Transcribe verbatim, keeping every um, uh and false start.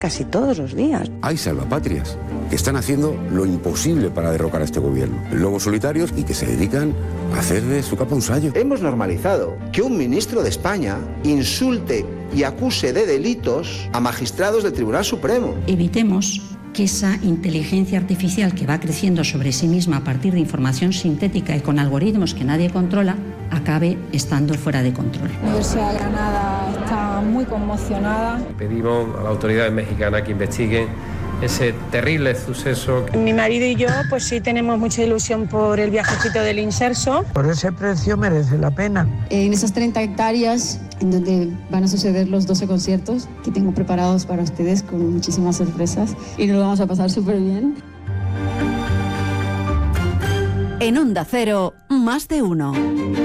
casi todos los días. Hay salvapatrias que están haciendo lo imposible para derrocar a este gobierno. Lobos solitarios y que se dedican a hacer de su capa un sayo. Hemos normalizado que un ministro de España insulte y acuse de delitos a magistrados del Tribunal Supremo. Evitemos que esa inteligencia artificial que va creciendo sobre sí misma a partir de información sintética y con algoritmos que nadie controla, acabe estando fuera de control. La Universidad de Granada está muy conmocionada. Pedimos a las autoridades mexicanas que investiguen ese terrible suceso. Mi marido y yo pues sí tenemos mucha ilusión por el viajecito del Inserso. Por ese precio merece la pena. En esas treinta hectáreas en donde van a suceder los doce conciertos que tengo preparados para ustedes con muchísimas sorpresas y nos lo vamos a pasar súper bien. En Onda Cero, más de uno.